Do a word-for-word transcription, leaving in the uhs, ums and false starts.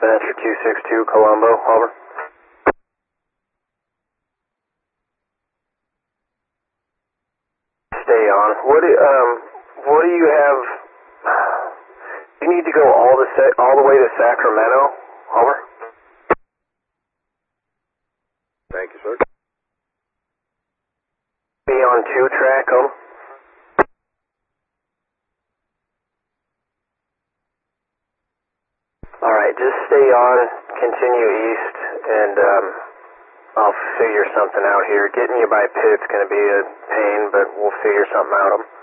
Dispatcher two six two, Colombo, over. Stay on. What do, um, what do you have? You need to go all the all the way to Sacramento, over. Thank you, sir. Be on two track, over. Alright, just stay on, continue east, and um, I'll figure something out here. Getting you by pit's going to be a pain, but we'll figure something out.